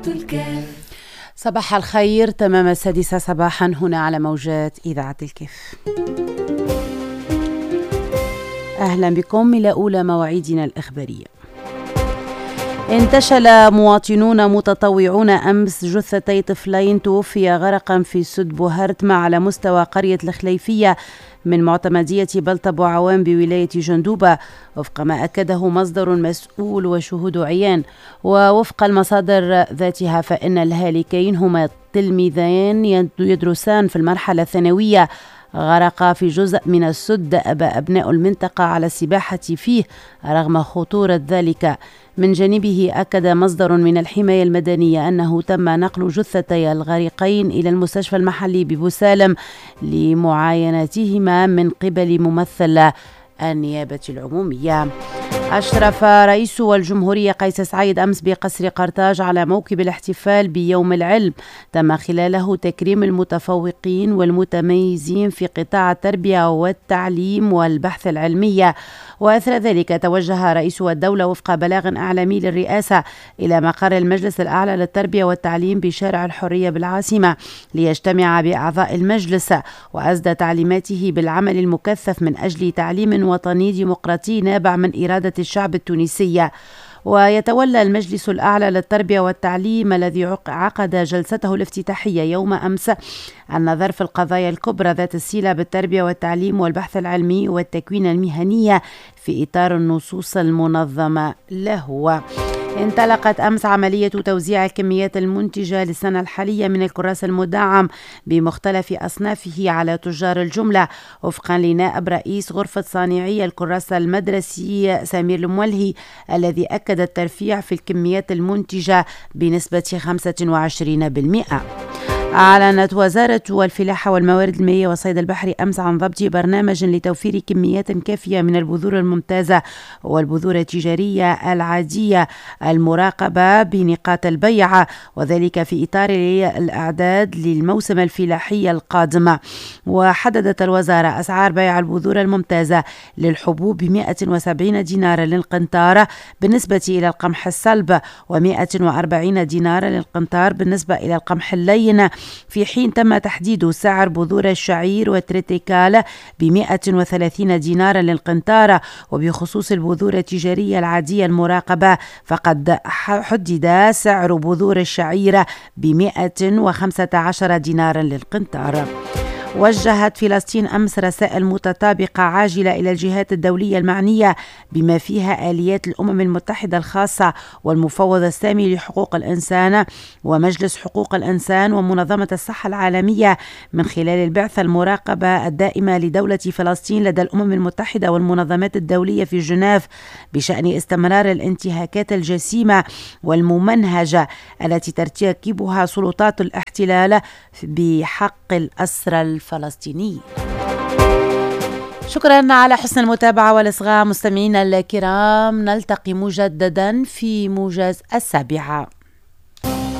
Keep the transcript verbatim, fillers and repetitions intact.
صباح الخير، تمام السادسة صباحا هنا على موجات إذاعة الكيف. أهلا بكم إلى أولى مواعيدنا الإخبارية. انتشل مواطنون متطوعون أمس جثتي طفلين توفيا غرقا في سد بوهرتما على مستوى قرية الخليفية من معتمدية بلطب وعوام بولاية جندوبة، وفق ما أكده مصدر مسؤول وشهود عيان. ووفق المصادر ذاتها فإن الهالكين هما تلميذان يدرسان في المرحلة الثانوية غرق في جزء من السد أبى أبناء المنطقة على السباحة فيه رغم خطورة ذلك. من جانبه أكد مصدر من الحماية المدنية أنه تم نقل جثتي الغارقين إلى المستشفى المحلي ببوسالم لمعاينتهما من قبل ممثل النيابة العمومية. أشرف رئيس الجمهورية قيس سعيد أمس بقصر قرطاج على موكب الاحتفال بيوم العلم، تم خلاله تكريم المتفوقين والمتميزين في قطاع التربية والتعليم والبحث العلمي. وأثر ذلك توجه رئيس الدولة وفق بلاغ إعلامي للرئاسة إلى مقر المجلس الأعلى للتربية والتعليم بشارع الحرية بالعاصمة ليجتمع بأعضاء المجلس، وأسدى تعليماته بالعمل المكثف من أجل تعليم وطني ديمقراطي نابع من إرادة الشعب التونسي. ويتولى المجلس الأعلى للتربية والتعليم الذي عقد جلسته الافتتاحية يوم أمس النظر في القضايا الكبرى ذات الصلة بالتربية والتعليم والبحث العلمي والتكوين المهني في إطار النصوص المنظمة له. انطلقت أمس عملية توزيع الكميات المنتجة للسنة الحالية من الكراس المدعم بمختلف أصنافه على تجار الجملة، وفقا لنائب رئيس غرفة صانعي الكراس المدرسي سمير المولهي الذي أكد الترفيع في الكميات المنتجة بنسبة خمسة وعشرين بالمئة. أعلنت وزارة الفلاحة والموارد المائية والصيد البحري أمس عن ضبط برنامج لتوفير كميات كافية من البذور الممتازة والبذور التجارية العادية المراقبة بنقاط البيع، وذلك في إطار الإعداد للموسم الفلاحي القادم. وحددت الوزارة أسعار بيع البذور الممتازة للحبوب ب مئة وسبعين دينارا للقنطار بالنسبة إلى القمح الصلب، ومئة وأربعين دينارا للقنطار بالنسبة إلى القمح اللين، في حين تم تحديد سعر بذور الشعير والتريتيكال ب مئة وثلاثين دينارا للقنطار. وبخصوص البذور التجارية العادية المراقبة فقد حدد سعر بذور الشعير ب مئة وخمسة عشر دينارا للقنطار. وجهت فلسطين أمس رسائل متطابقة عاجلة إلى الجهات الدولية المعنية بما فيها آليات الأمم المتحدة الخاصة والمفوض السامي لحقوق الإنسان ومجلس حقوق الإنسان ومنظمة الصحة العالمية من خلال البعثة المراقبة الدائمة لدولة فلسطين لدى الأمم المتحدة والمنظمات الدولية في جنيف بشأن استمرار الانتهاكات الجسيمة والممنهجة التي ترتكبها سلطات الاحتلال بحق الأسرى الفلسطينيين. شكرا على حسن المتابعة والإصغاء مستمعينا الكرام، نلتقي مجددا في موجز السابعة.